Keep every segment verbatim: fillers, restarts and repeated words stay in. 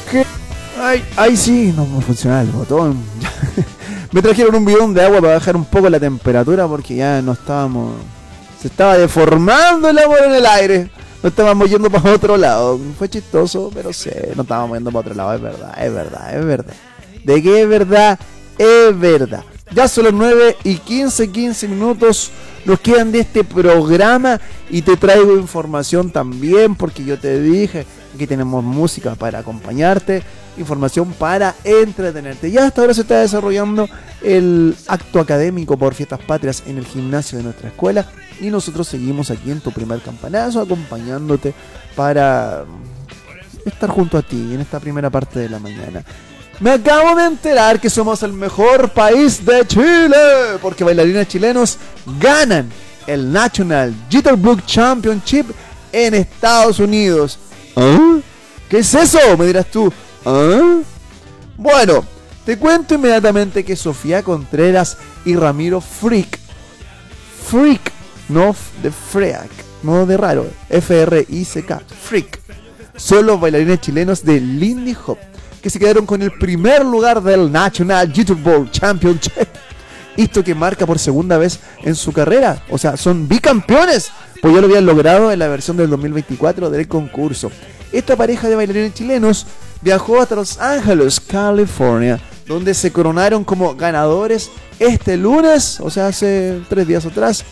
que... Ay, ay sí, no me funciona el botón. Me trajeron un bidón de agua para bajar un poco la temperatura porque ya no estábamos... Se estaba deformando el agua en el aire. No estábamos yendo para otro lado. Fue chistoso, pero sí, no estábamos yendo para otro lado. Es verdad, es verdad, es verdad. ¿De qué es verdad? Es verdad. Ya son las nueve y quince, quince minutos. Nos quedan de este programa. Y te traigo información también, porque yo te dije que tenemos música para acompañarte, información para entretenerte. Ya hasta ahora se está desarrollando el acto académico por Fiestas Patrias en el gimnasio de nuestra escuela. Y nosotros seguimos aquí en Tu Primer Campanazo, acompañándote para estar junto a ti en esta primera parte de la mañana. Me acabo de enterar que somos el mejor país de Chile, porque bailarines chilenos ganan el National Jitterbug Championship en Estados Unidos. ¿Ah? ¿Qué es eso? Me dirás tú. ¿Ah? Bueno, te cuento inmediatamente que Sofía Contreras y Ramiro Frick, Frick, no de Freak, no de raro, F R I C K, Frick, son los bailarines chilenos de Lindy Hop, que se quedaron con el primer lugar del National Jitterbug Championship. Esto que marca por segunda vez en su carrera. O sea, son bicampeones, pues ya lo habían logrado en la versión del dos mil veinticuatro del concurso. Esta pareja de bailarines chilenos viajó hasta Los Ángeles, California, donde se coronaron como ganadores este lunes, o sea, hace tres días atrás,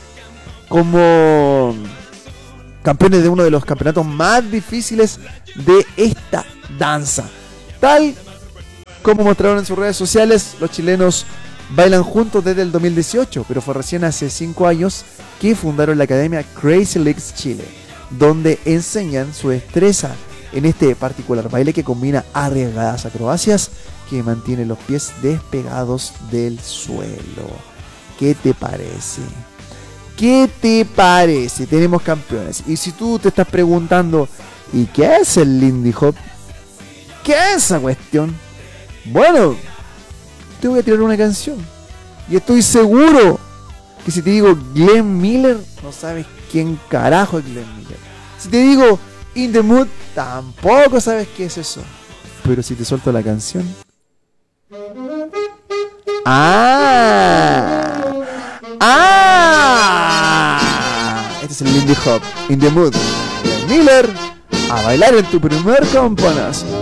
como campeones de uno de los campeonatos más difíciles de esta danza. Tal como mostraron en sus redes sociales, los chilenos bailan juntos desde el dos mil dieciocho, pero fue recién hace cinco años que fundaron la academia Crazy Legs Chile, donde enseñan su destreza en este particular baile que combina arriesgadas acrobacias que mantiene los pies despegados del suelo. ¿Qué te parece? ¿Qué te parece? Tenemos campeones. Y si tú te estás preguntando, ¿y qué es el Lindy Hop? ¿Qué es esa cuestión? Bueno, te voy a tirar una canción. Y estoy seguro que si te digo Glenn Miller, no sabes quién carajo es Glenn Miller. Si te digo In the Mood, tampoco sabes qué es eso. Pero si te suelto la canción... ¡Ah! ¡Ah! Este es el Lindy Hop, In the Mood. Glenn Miller, a bailar en Tu Primer Campanazo.